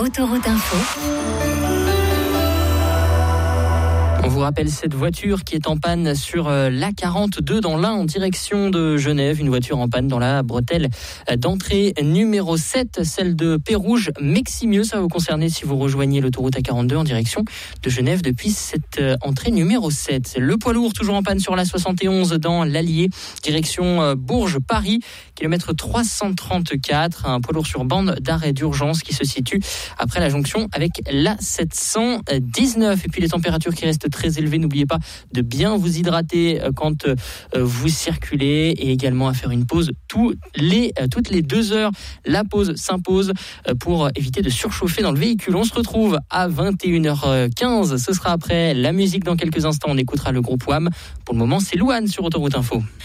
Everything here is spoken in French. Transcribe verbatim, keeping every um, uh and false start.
Autoroute Info. On vous rappelle cette voiture qui est en panne sur l'A quarante-deux dans l'Ain en direction de Genève. Une voiture en panne dans la bretelle d'entrée numéro sept, celle de Pérouge. Meximieux, ça va vous concerner si vous rejoignez l'autoroute A quarante-deux en direction de Genève depuis cette entrée numéro sept. Le poids lourd toujours en panne sur l'A soixante et onze dans l'Allier, direction Bourges-Paris, kilomètre trois cent trente-quatre. Un poids lourd sur bande d'arrêt d'urgence qui se situe après la jonction avec l'A sept cent dix-neuf. Et puis les températures qui restent très élevées. N'oubliez pas de bien vous hydrater quand vous circulez et également à faire une pause tous les, toutes les deux heures. La pause s'impose pour éviter de surchauffer dans le véhicule. On se retrouve à vingt et une heures quinze. Ce sera après la musique dans quelques instants. On écoutera le groupe Wham. Pour le moment, c'est Louane sur Autoroute Info.